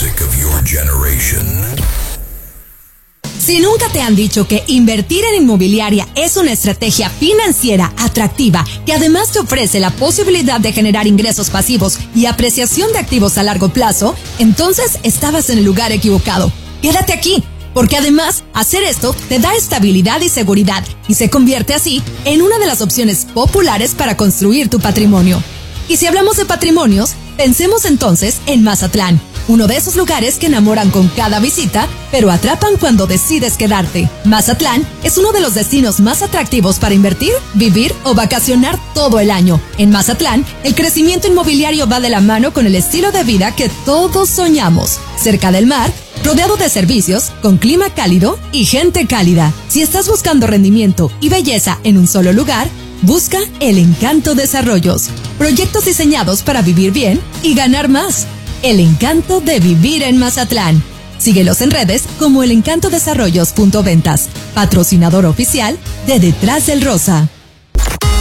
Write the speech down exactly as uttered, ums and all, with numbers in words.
music of your generation. Si nunca te han dicho que invertir en inmobiliaria es una estrategia financiera atractiva que además te ofrece la posibilidad de generar ingresos pasivos y apreciación de activos a largo plazo, entonces estabas en el lugar equivocado. Quédate aquí, porque además hacer esto te da estabilidad y seguridad y se convierte así en una de las opciones populares para construir tu patrimonio. Y si hablamos de patrimonios, pensemos entonces en Mazatlán, uno de esos lugares que enamoran con cada visita, pero atrapan cuando decides quedarte. Mazatlán es uno de los destinos más atractivos para invertir, vivir o vacacionar todo el año. En Mazatlán, el crecimiento inmobiliario va de la mano con el estilo de vida que todos soñamos. Cerca del mar, rodeado de servicios, con clima cálido y gente cálida. Si estás buscando rendimiento y belleza en un solo lugar, busca El Encanto Desarrollos. Proyectos diseñados para vivir bien y ganar más. El encanto de vivir en Mazatlán. Síguelos en redes como elencantodesarrollos punto ventas, patrocinador oficial de Detrás del Rosa.